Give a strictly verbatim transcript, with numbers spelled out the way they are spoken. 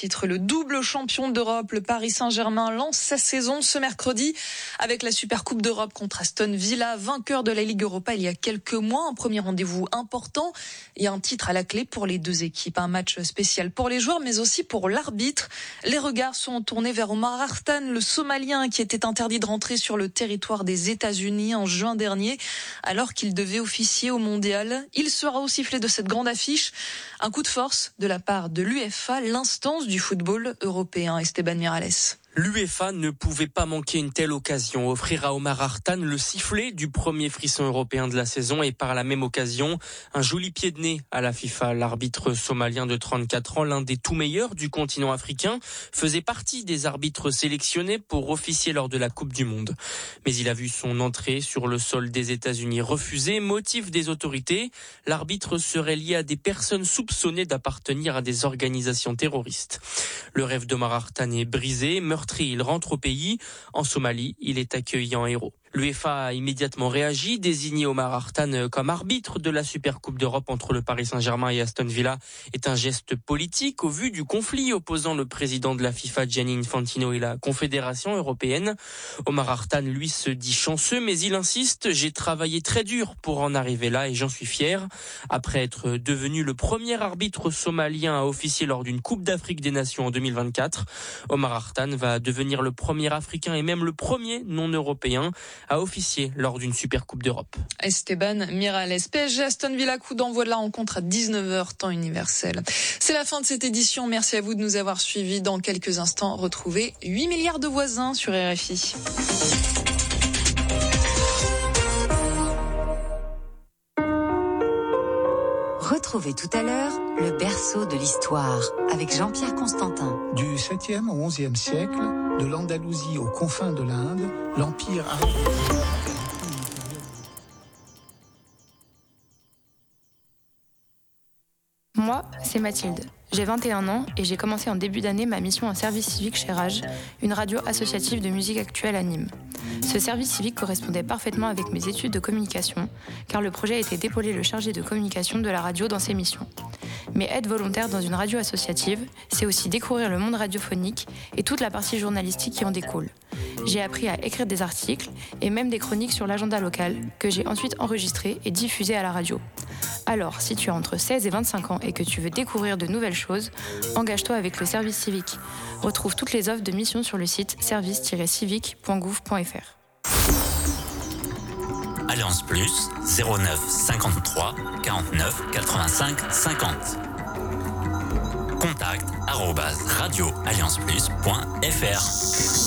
titre. Le double champion d'Europe, le Paris Saint-Germain, lance sa saison ce mercredi avec la Supercoupe d'Europe contre Aston Villa, vainqueur de la Ligue Europa il y a quelques mois. Un premier rendez-vous important et un titre à la clé pour les deux équipes. Un match spécial pour les joueurs mais aussi pour l'arbitre. Les regards sont tournés vers Omar Hartan, le Somalien qui était interdit de rentrer sur le territoire des États-Unis en juin dernier alors qu'il devait officier au Mondial. Il sera au sifflet de cette grande affiche. Un coup de force de la part de l'UEFA, l'instance du football européen. Esteban Miralles. L'UEFA ne pouvait pas manquer une telle occasion, offrir à Omar Hartan le sifflet du premier frisson européen de la saison et par la même occasion, un joli pied de nez à la FIFA. L'arbitre somalien de trente-quatre ans, l'un des tout meilleurs du continent africain, faisait partie des arbitres sélectionnés pour officier lors de la Coupe du Monde. Mais il a vu son entrée sur le sol des États-Unis refusée, motif des autorités. L'arbitre serait lié à des personnes soupçonnées d'appartenir à des organisations terroristes. Le rêve d'Omar Hartan est brisé, meurtri, il rentre au pays. En Somalie, il est accueilli en héros. L'UEFA a immédiatement réagi, désigné Omar Hartan comme arbitre de la Supercoupe d'Europe entre le Paris Saint-Germain et Aston Villa est un geste politique au vu du conflit opposant le président de la FIFA Gianni Infantino et la Confédération européenne. Omar Hartan, lui, se dit chanceux, mais il insiste, j'ai travaillé très dur pour en arriver là et j'en suis fier. Après être devenu le premier arbitre somalien à officier lors d'une Coupe d'Afrique des Nations en deux mille vingt-quatre, Omar Hartan va devenir le premier Africain et même le premier non-européen à officier lors d'une Super Coupe d'Europe. Esteban Miralles. P S G Aston Villa, coup d'envoi de la rencontre à dix-neuf heures, temps universel. C'est la fin de cette édition. Merci à vous de nous avoir suivis. Dans quelques instants, retrouvez huit milliards de voisins sur R F I. Retrouvez tout à l'heure le berceau de l'histoire avec Jean-Pierre Constantin. Du septième au onzième siècle, de l'Andalousie aux confins de l'Inde, l'Empire a... Moi, c'est Mathilde. J'ai vingt et un ans et j'ai commencé en début d'année ma mission en service civique chez Rage, une radio associative de musique actuelle à Nîmes. Ce service civique correspondait parfaitement avec mes études de communication, car le projet était d'épauler le chargé de communication de la radio dans ses missions. Mais être volontaire dans une radio associative, c'est aussi découvrir le monde radiophonique et toute la partie journalistique qui en découle. J'ai appris à écrire des articles et même des chroniques sur l'agenda local que j'ai ensuite enregistrées et diffusées à la radio. Alors, si tu as entre seize et vingt-cinq ans et que tu veux découvrir de nouvelles choses, engage-toi avec le service civique. Retrouve toutes les offres de mission sur le site service tiret civique point gouv point f r. Alliance Plus, zéro neuf cinquante-trois quarante-neuf quatre-vingt-cinq cinquante. Contact arobase radio alliance plus point f r.